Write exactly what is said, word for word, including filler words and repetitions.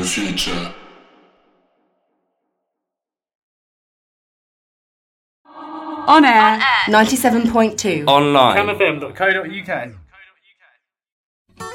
the future. On air, ninety-seven point two. Online. cam f m dot co dot u k